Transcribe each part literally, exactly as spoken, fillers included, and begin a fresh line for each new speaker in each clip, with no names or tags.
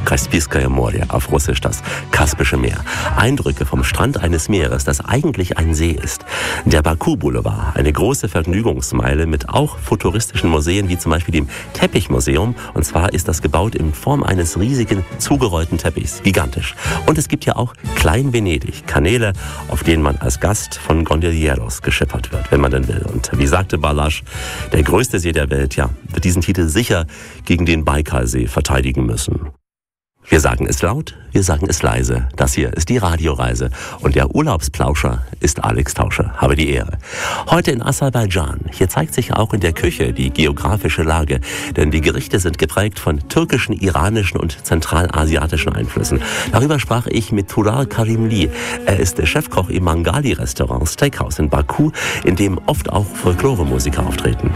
Kaspiskaya Morje, auf Russisch das Kaspische Meer. Eindrücke vom Strand eines Meeres, das eigentlich ein See ist. Der Baku-Boulevard, eine große Vergnügungsmeile mit auch futuristischen Museen, wie zum Beispiel dem Teppichmuseum. Und zwar ist das gebaut in Form eines riesigen, zugerollten Teppichs. Gigantisch. Und es gibt ja auch Klein-Venedig, Kanäle, auf denen man als Gast von Gondolieros geschippert wird, wenn man denn will. Und wie sagte Balázs, der größte See der Welt, ja, wird diesen Titel sicher gegen den Baikalsee verteidigen müssen. Wir sagen es laut, wir sagen es leise. Das hier ist die Radioreise. Und der Urlaubsplauscher ist Alex Tauscher. Habe die Ehre. Heute in Aserbaidschan. Hier zeigt sich auch in der Küche die geografische Lage. Denn die Gerichte sind geprägt von türkischen, iranischen und zentralasiatischen Einflüssen. Darüber sprach ich mit Tural Karimli. Er ist der Chefkoch im Mangali-Restaurant Steakhouse in Baku, in dem oft auch Folklore-Musiker auftreten.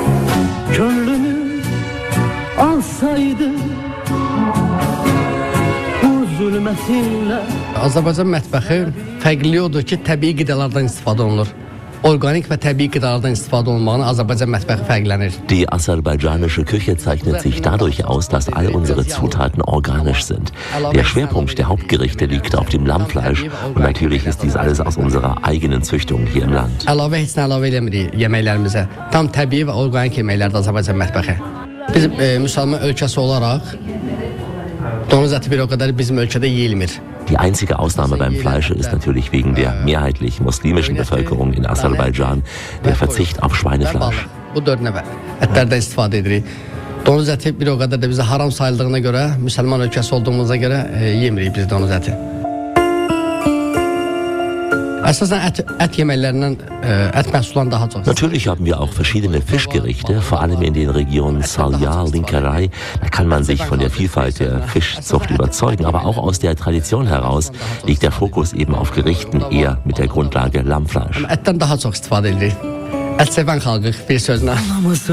Azərbaycan mətbəxi fərqli odur ki, təbii qidalardan istifadə olunur. Organik və təbii qidalardan istifadə olunmağına Azərbaycan mətbəxi fərqlənir.
Die aserbaidschanische Küche zeichnet sich dadurch aus, dass all unsere Zutaten organisch sind. Der Schwerpunkt der Hauptgerichte liegt auf dem Lammfleisch und natürlich ist dies alles aus unserer eigenen Züchtung hier im Land.
Əlavə heç nə əlavə eləmirik yeməklərimizə. Tam təbii və organik yeməklərdir Azərbaycan mətbəxi. Biz e, müsəlman ölkəsi olaraq domuz əti bir o qədər bizim ölkədə yeyilmir.
Die einzige Ausnahme beim Fleisch ist natürlich wegen der mehrheitlich muslimischen Bevölkerung in Aserbaidschan der Verzicht auf Schweinefleisch.
Bu dörd nəvə ətlərdən istifadə edirik. Domuz əti bir o qədər də bizə haram sayıldığına görə, müsəlman ölkəsi olduğumuza görə e, yemirik biz domuz əti.
Natürlich haben wir auch verschiedene Fischgerichte, vor allem in den Regionen Salya, Linkerai. Da kann man sich von der Vielfalt der Fischzucht überzeugen, aber auch aus der Tradition heraus liegt der Fokus eben auf Gerichten eher mit der Grundlage Lammfleisch.